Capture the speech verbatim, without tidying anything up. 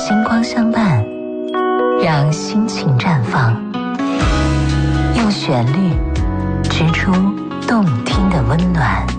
星光相伴，让心情绽放，用旋律织出动听的温暖。